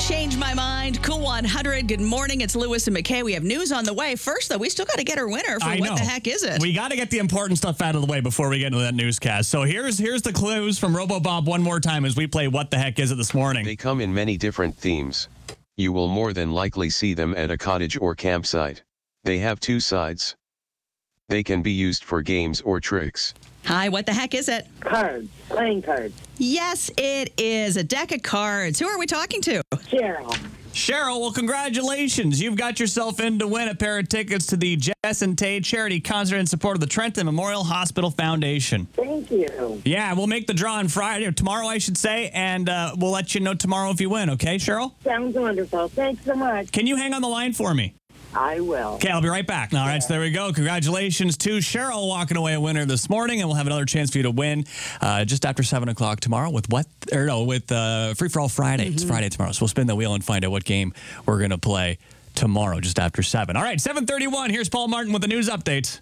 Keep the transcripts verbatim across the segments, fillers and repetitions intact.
Change my mind. Cool one hundred. Good morning. It's Lewis and McKay. We have news on the way. First, though, we still got to get our winner for I what know. the heck is it? We got to get the important stuff out of the way before we get into that newscast. So here's here's the clues from RoboBob one more time as we play What the Heck Is It this morning. They come in many different themes. You will more than likely see them at a cottage or campsite. They have two sides. They can be used for games or tricks. Hi, what the heck is it? Cards. Playing cards. Yes, it is a deck of cards. Who are we talking to? Cheryl. Cheryl, well, congratulations. You've got yourself in to win a pair of tickets to the Jess and Tay charity concert in support of the Trenton Memorial Hospital Foundation. Thank you. Yeah, we'll make the draw on Friday, or tomorrow, I should say, and uh, we'll let you know tomorrow if you win, okay, Cheryl? Sounds wonderful. Thanks so much. Can you hang on the line for me? I will. Okay, I'll be right back. All right, so there we go. Congratulations to Cheryl walking away a winner this morning, and we'll have another chance for you to win uh, just after seven o'clock tomorrow with what? Or no, with uh, Free for All Friday. Mm-hmm. It's Friday tomorrow, so we'll spin the wheel and find out what game we're going to play tomorrow just after seven. All right, seven thirty-one. Here's Paul Martin with the news update.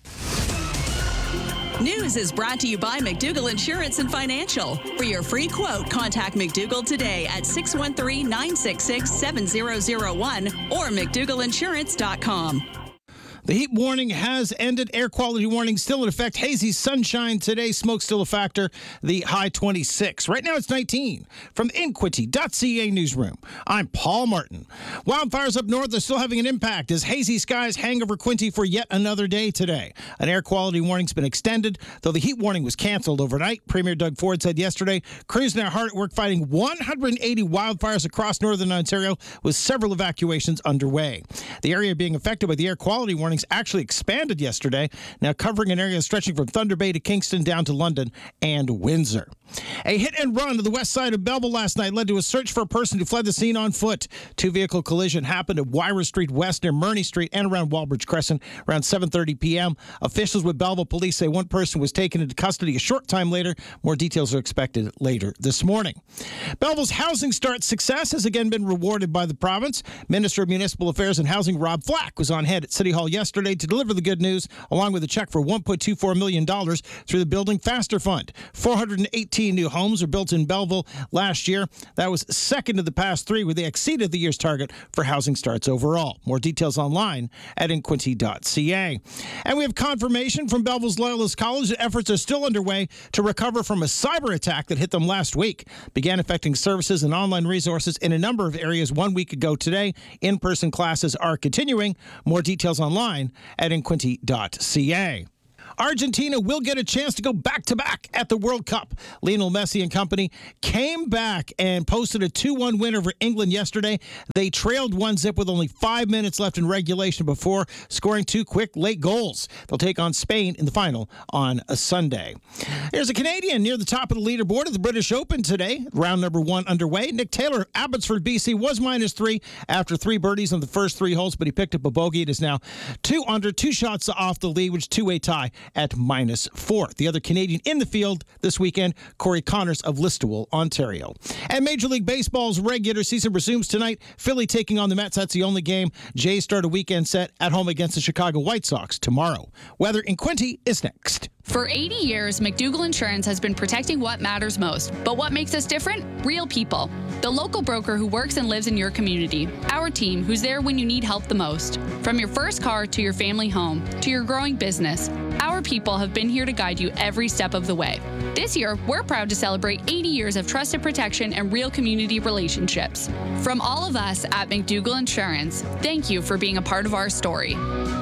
News is brought to you by McDougall Insurance and Financial. For your free quote, contact McDougall today at six one three, nine six six, seven zero zero one or mcdougal insurance dot com. The heat warning has ended. Air quality warning still in effect. Hazy sunshine today. Smoke still a factor. The high twenty-six. Right now it's nineteen. From the Inquity dot C A newsroom, I'm Paul Martin. Wildfires up north are still having an impact as hazy skies hang over Quinte for yet another day today. An air quality warning's been extended, though the heat warning was canceled overnight. Premier Doug Ford said yesterday, crews now hard at work fighting one hundred eighty wildfires across northern Ontario with several evacuations underway. The area being affected by the air quality warning actually expanded yesterday, now covering an area stretching from Thunder Bay to Kingston down to London and Windsor. A hit and run to the west side of Belleville last night led to a search for a person who fled the scene on foot. Two-vehicle collision happened at Wyra Street West near Murney Street and around Walbridge Crescent around seven thirty p.m. Officials with Belleville Police say one person was taken into custody a short time later. More details are expected later this morning. Belleville's housing start success has again been rewarded by the province. Minister of Municipal Affairs and Housing Rob Flack was on hand at City Hall yesterday to deliver the good news, along with a check for one point two four million dollars through the Building Faster Fund. four hundred eighteen new homes were built in Belleville last year. That was second of the past three, where they exceeded the year's target for housing starts overall. More details online at inquity dot c a. And we have confirmation from Belleville's Loyalist College that efforts are still underway to recover from a cyber attack that hit them last week. Began affecting services and online resources in a number of areas one week ago today. In-person classes are continuing. More details online at inquity dot c a. Argentina will get a chance to go back-to-back at the World Cup. Lionel Messi and company came back and posted a two one win over England yesterday. They trailed one zip with only five minutes left in regulation before scoring two quick late goals. They'll take on Spain in the final on a Sunday. There's a Canadian near the top of the leaderboard at the British Open today. Round number one underway. Nick Taylor, Abbotsford, B C, was minus three after three birdies on the first three holes, but he picked up a bogey. It is now two under, two shots off the lead, which is two-way tie at minus four. The other Canadian in the field this weekend, Corey Connors of Listowel, Ontario. And Major League Baseball's regular season resumes tonight. Philly taking on the Mets. That's the only game. Jays start a weekend set at home against the Chicago White Sox tomorrow. Weather in Quinte is next. For eighty years, McDougall Insurance has been protecting what matters most. But what makes us different? Real people. The local broker who works and lives in your community. Our team, who's there when you need help the most. From your first car to your family home to your growing business, our people have been here to guide you every step of the way. This year, we're proud to celebrate eighty years of trusted protection and real community relationships. From all of us at McDougall Insurance, thank you for being a part of our story.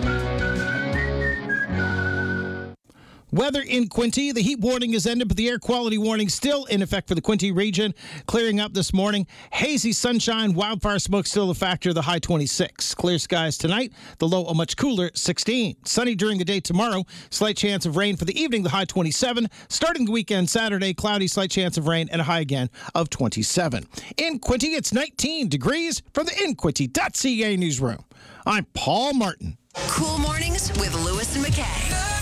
Weather in Quinte. The heat warning has ended, but the air quality warning still in effect for the Quinte region. Clearing up this morning. Hazy sunshine, wildfire smoke still a factor, the high twenty-six. Clear skies tonight, the low a much cooler sixteen. Sunny during the day tomorrow, slight chance of rain for the evening, the high twenty-seven. Starting the weekend Saturday, cloudy, slight chance of rain, and a high again of twenty-seven. In Quinte, it's nineteen degrees from the inquity dot c a newsroom. I'm Paul Martin. Cool Mornings with Lewis and McKay.